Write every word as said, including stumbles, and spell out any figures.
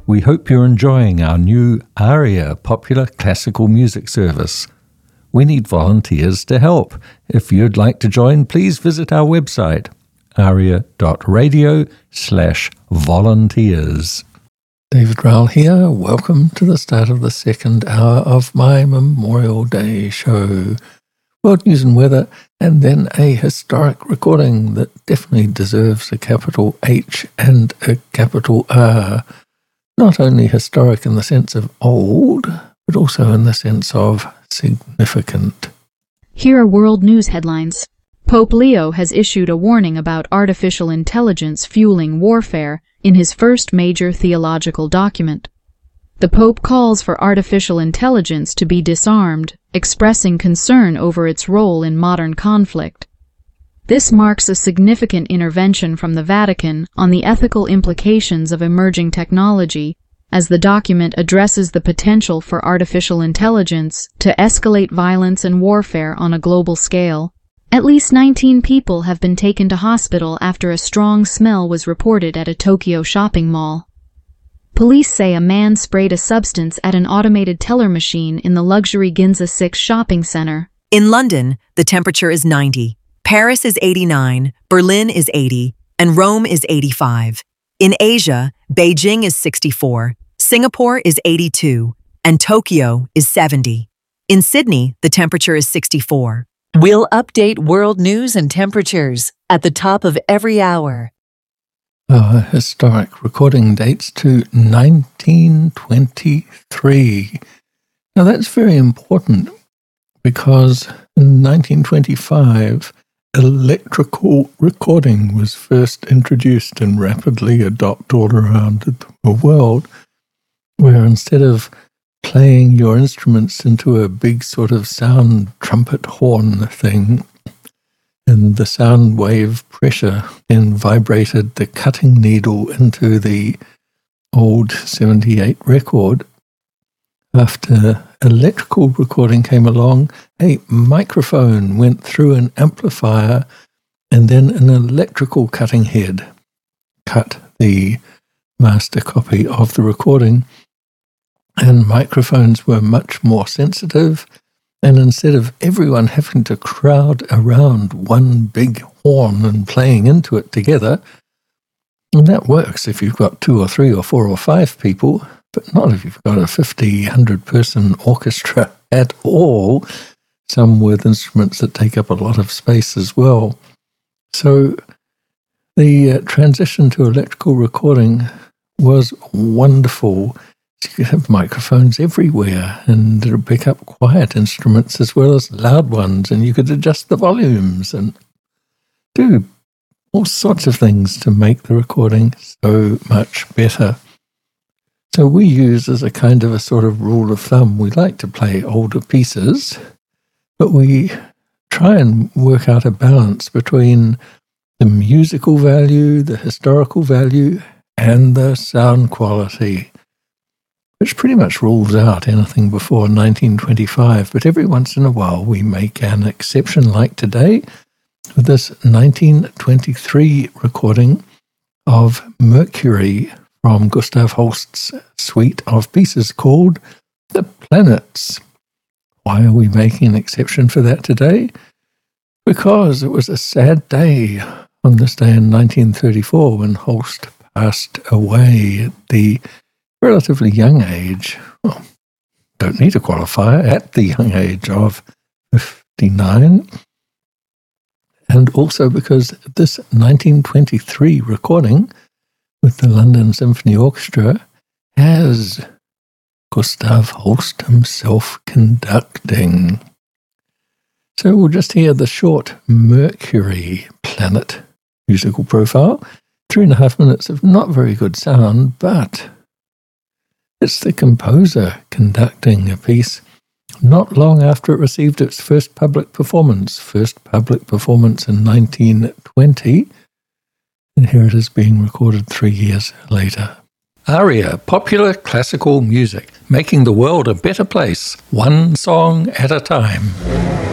We hope you're enjoying our new ARIA Popular Classical Music Service. We need volunteers to help. If you'd like to join, please visit our website, aria.radio slash volunteers. David Rowell here. Welcome to the start of the second hour of my Memorial Day show. World news and weather, and then a historic recording that definitely deserves a capital H and a capital R. Not only historic in the sense of old, but also in the sense of significant. Here are world news headlines. Pope Leo has issued a warning about artificial intelligence fueling warfare in his first major theological document. The Pope calls for artificial intelligence to be disarmed, expressing concern over its role in modern conflict. This marks a significant intervention from the Vatican on the ethical implications of emerging technology, as the document addresses the potential for artificial intelligence to escalate violence and warfare on a global scale. At least nineteen people have been taken to hospital after a strong smell was reported at a Tokyo shopping mall. Police say a man sprayed a substance at an automated teller machine in the luxury Ginza six shopping center. In London, the temperature is ninety. Paris is eighty-nine, Berlin is eighty, and Rome is eighty-five. In Asia, Beijing is sixty-four, Singapore is eighty-two, and Tokyo is seventy. In Sydney, the temperature is sixty-four. We'll update world news and temperatures at the top of every hour. Our historic recording dates to nineteen twenty-three. Now that's very important because in nineteen twenty-five, electrical recording was first introduced and rapidly adopted all around the world, where instead of playing your instruments into a big sort of sound trumpet horn thing, and the sound wave pressure then vibrated the cutting needle into the old seventy-eight record. After electrical recording came along, a microphone went through an amplifier, and then an electrical cutting head cut the master copy of the recording. And microphones were much more sensitive, and instead of everyone having to crowd around one big horn and playing into it together, and that works if you've got two or three or four or five people, but not if you've got a fifty, one hundred person orchestra at all, some with instruments that take up a lot of space as well. So the uh, transition to electrical recording was wonderful. You could have microphones everywhere, and it would pick up quiet instruments as well as loud ones, and you could adjust the volumes and do all sorts of things to make the recording so much better. So we use as a kind of a sort of rule of thumb, we like to play older pieces, but we try and work out a balance between the musical value, the historical value, and the sound quality, which pretty much rules out anything before nineteen twenty-five. But every once in a while we make an exception, like today, with this nineteen twenty-three recording of Mercury from Gustav Holst's suite of pieces called The Planets. Why are we making an exception for that today? Because it was a sad day on this day in nineteen thirty-four when Holst passed away at the relatively young age, well, don't need a qualifier, at the young age of fifty-nine. And also because this nineteen twenty-three recording with the London Symphony Orchestra has Gustav Holst himself conducting. So we'll just hear the short Mercury Planet musical profile. Three and a half minutes of not very good sound, but it's the composer conducting a piece not long after it received its first public performance, first public performance in nineteen twenty, and here it is being recorded three years later. ARIA, popular classical music, making the world a better place, one song at a time.